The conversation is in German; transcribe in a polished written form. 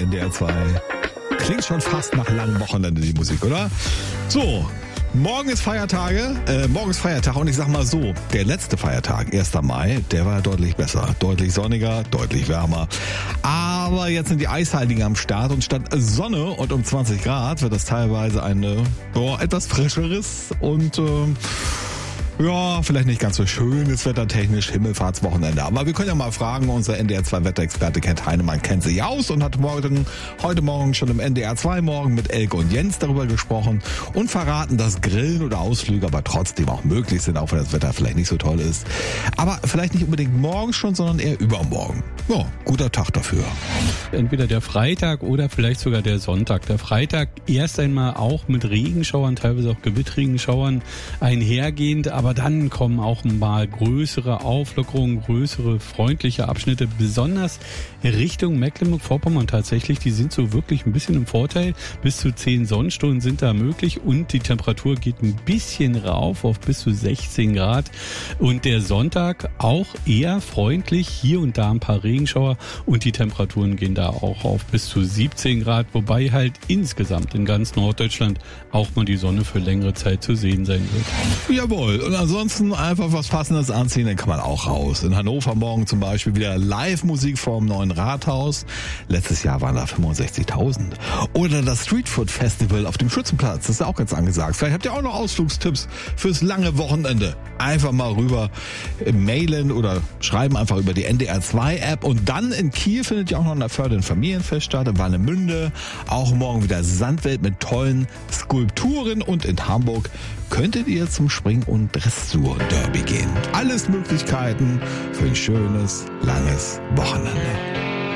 NDR 2. Klingt schon fast nach langem Wochenende die Musik, oder? So, morgen ist Feiertag und ich sag mal so, der letzte Feiertag, 1. Mai, der war deutlich besser. Deutlich sonniger, deutlich wärmer. Aber jetzt sind die Eisheiligen am Start und statt Sonne und um 20 Grad wird es teilweise etwas frischeres und vielleicht nicht ganz so schönes wettertechnisch, Himmelfahrtswochenende. Aber wir können ja mal fragen, unser NDR 2 Wetterexperte Kent Heinemann kennt sich aus und hat heute Morgen schon im NDR 2 Morgen mit Elke und Jens darüber gesprochen und verraten, dass Grillen oder Ausflüge aber trotzdem auch möglich sind, auch wenn das Wetter vielleicht nicht so toll ist. Aber vielleicht nicht unbedingt morgens schon, sondern eher übermorgen. Ja, guter Tag dafür. Entweder der Freitag oder vielleicht sogar der Sonntag. Der Freitag erst einmal auch mit Regenschauern, teilweise auch gewittrigen Schauern einhergehend, aber dann kommen auch mal größere Auflockerungen, größere freundliche Abschnitte, besonders Richtung Mecklenburg-Vorpommern tatsächlich. Die sind so wirklich ein bisschen im Vorteil. Bis zu 10 Sonnenstunden sind da möglich und die Temperatur geht ein bisschen rauf auf bis zu 16 Grad. Und der Sonntag auch eher freundlich, hier und da ein paar Regenschauer und die Temperaturen gehen da auch auf bis zu 17 Grad, wobei halt insgesamt in ganz Norddeutschland auch mal die Sonne für längere Zeit zu sehen sein wird. Jawohl. Und ansonsten einfach was Passendes anziehen, dann kann man auch raus. In Hannover morgen zum Beispiel wieder Live-Musik vorm neuen Rathaus. Letztes Jahr waren da 65.000. Oder das Streetfood Festival auf dem Schützenplatz. Das ist auch ganz angesagt. Vielleicht habt ihr auch noch Ausflugstipps fürs lange Wochenende. Einfach mal rüber mailen oder schreiben einfach über die NDR 2 App. Und dann in Kiel findet ihr auch noch ein Förder- und Familienfest statt. In Warnemünde auch morgen wieder Sandwelt mit tollen Skulpturen. Und in Hamburg könntet ihr zum Spring- und Dressur-Derby gehen. Alles Möglichkeiten für ein schönes, langes Wochenende.